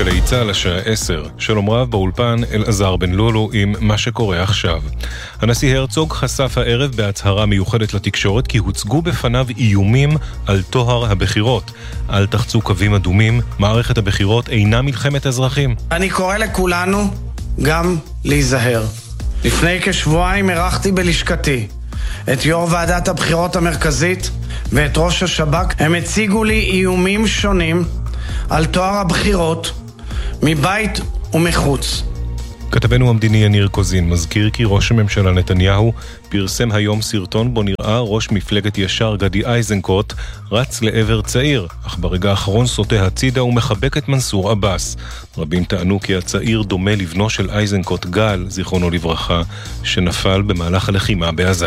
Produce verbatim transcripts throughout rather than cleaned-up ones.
גלי צהל השעה עשר, שלום רב באולפן אלעזר בן לולו עם מה שקורה עכשיו. הנשיא הרצוג חשף הערב בהצהרה מיוחדת לתקשורת כי הוצגו בפניו איומים על טוהר הבחירות. אל תחצו קווים אדומים, מערכת הבחירות אינה מלחמת אזרחים. אני קורא לכולנו גם להיזהר. לפני כשבועיים ערכתי בלשכתי את יו"ר ועדת הבחירות המרכזית ואת ראש השב"כ. הם הציגו לי איומים שונים על טוהר הבחירות מבית ומחוץ. כתבנו המדיני יניר קוזין מזכיר כי ראש הממשלה נתניהו פרסם היום סרטון בו נראה ראש מפלגת ישר גדי איזנקוט רץ לעבר צעיר, אך ברגע האחרון סוטה הצידה ומחבק את מנסור עבאס. רבים טענו כי הצעיר דומה לבנו של איזנקוט גל, זיכרונו לברכה, שנפל במהלך הלחימה בעזה.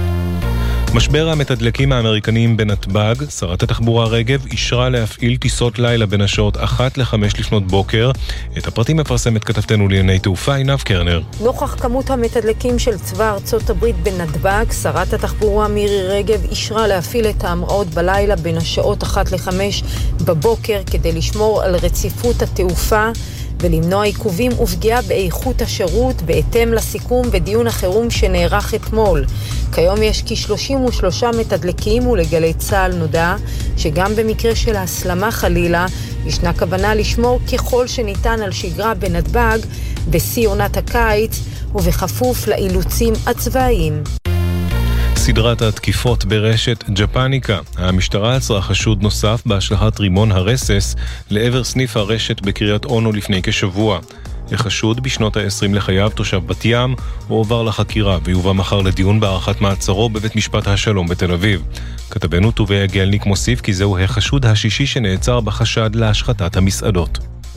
משבר המתדלקים האמריקניים בנתב"ג, שרת התחבורה רגב אישרה להפעיל טיסות לילה בין השעות אחת לחמש לפנות בוקר. את הפרטים מפרסמת כתבתנו לענייני תעופה עינב קרנר. נוכח כמות המתדלקים של צבא ארצות הברית בנתב"ג, שרת התחבורה מירי רגב אישרה להפעיל את ההמראות בלילה בין השעות אחת לחמש בבוקר כדי לשמור על רציפות התעופה ולמנוע עיכובים ופגיעה באיכות השירות בהתאם לסיכום בדיון החירום שנערך אתמול. כיום יש כ-שלושים ושלושה מתדלקים ולגלי צה"ל נודע שגם במקרה של הסלמה חלילה ישנה כוונה לשמור ככל שניתן על שגרה בנתב"ג בשיא עונת הקיץ ובכפוף לאילוצים הצבאיים. סדרת התקיפות ברשת ג'פניקה. המשטרה עצרה חשוד נוסף בהשלכת רימון הרסס לעבר סניף הרשת בקריית אונו לפני כשבוע. החשוד בשנות ה-עשרים לחייו, תושב בת ים, הוא עובר לחקירה ויובא מחר לדיון בהארכת מעצרו בבית משפט השלום בתל אביב. כתבנו טובי גלניק מוסיף כי זהו החשוד השישי שנעצר בחשד להשחתת המסעדות.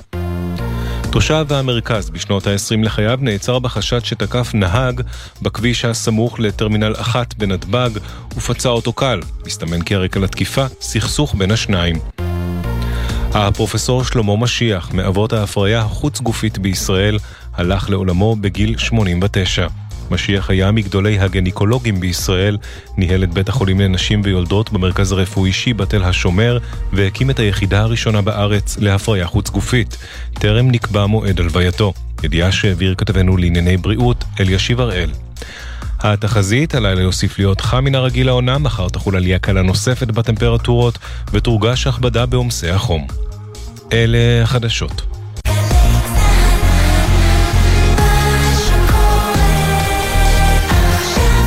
תושב המרכז בשנות ה-עשרים לחייו נעצר בחשד שתקף נהג בכביש הסמוך לטרמינל אחת בנתב"ג ופצע אותו קל. מסתמן כי הרקע לתקיפה סכסוך בין השניים. הפרופסור שלמה משיח מאבות ההפריה החוץ גופית בישראל הלך לעולמו בגיל שמונים ותשע. משיח היה מגדולי הגניקולוגים בישראל, ניהל את בית החולים לנשים ויולדות במרכז הרפואי שיבא תל השומר והקים את היחידה הראשונה בארץ להפריה חוץ גופית. טרם נקבע מועד הלווייתו. ידיעה שהעביר כתבנו לענייני בריאות אלישיב הראל. התחזית הלילה יוסיף להיות חם מן הרגיל העונה, מחר תחול עלייה קלה נוספת בטמפרטורות ותורגש הכבדה בעומסי החום. אלה החדשות.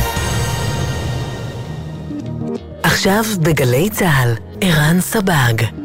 עכשיו בגלי צהל, ערן סבג.